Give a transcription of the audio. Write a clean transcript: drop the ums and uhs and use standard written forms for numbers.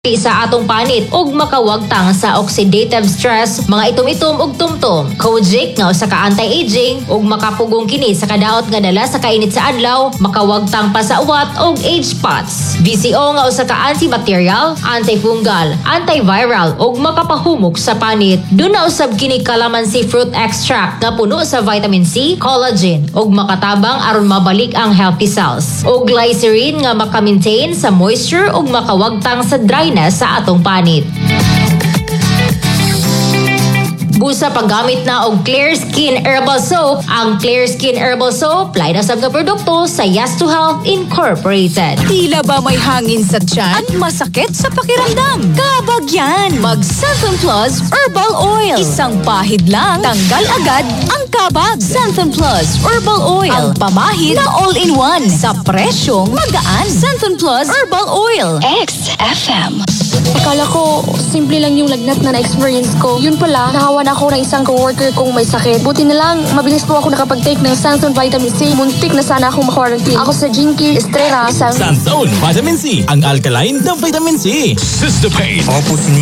sa atong panit ug makawagtang sa oxidative stress, mga itom-itom ug tumtom. Kojic nga usa ka anti-aging ug makapugong kini sa kadaot nga dala sa kainit sa adlaw, makawagtang pa sa uwat ug age spots. VCO nga usa ka antibacterial, antifungal, antiviral ug makapahumok sa panit. Duna usab kini calamansi fruit extract nga puno sa vitamin C, collagen ug makatabang aron mabalik ang healthy cells. Ug glycerin nga maka-maintain sa moisture ug makawagtang sa dryness sa atong panit. Busa paggamit na og Clear Skin Herbal Soap. Ang Clear Skin Herbal Soap lain na sab nga produkto sa Yes2 Health Incorporated. Tila ba may hangin sa tiyan? Masakit sa pakiramdam? Kabag yan! Mag Xanthan Plus Herbal Oil. Isang pahid lang, tanggal agad ang kabag. Xanthan Plus Herbal Oil. Ang pamahid na all-in-one sa presyong magaan. Xanthan Plus Herbal Oil. XFM. Akala ko, simple lang yung lagnat na na-experience ko. Yun pala, nahawan ako ng isang coworker kong may sakit. Buti na lang, mabilis po ako nakapag-take ng Sanson Vitamin C. Muntik na sana akong ma-quarantine. Ako sa Jinky Estrella, isang... Sanson Vitamin C, ang alkaline na vitamin C. Sister Pain.